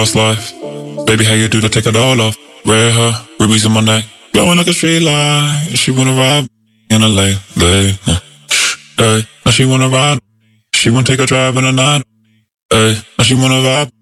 Past life. Baby, how you do to take it all off? Red hair, rubies in my neck, glowing like a street light. She wanna ride in a lay. Hey, now she wanna ride. She wanna take a drive in the night. Hey, now she wanna vibe.